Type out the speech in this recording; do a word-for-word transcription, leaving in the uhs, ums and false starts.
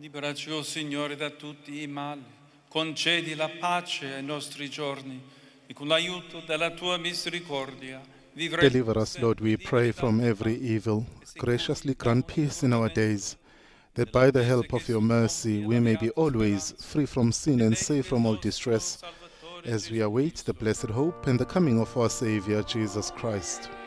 Liberaci, o Signore, da tutti i mali. Concedi la pace ai nostri giorni e con l'aiuto della tua misericordia vivremo. Deliver us, Lord, we pray, from every evil. Graciously grant peace in our days, that by the help of your mercy we may be always free from sin and safe from all distress, as we await the blessed hope and the coming of our Savior, Jesus Christ.